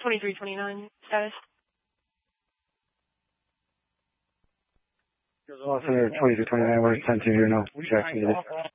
2329 status. Lost under 2329, we're 10-2 here now. Jack needed.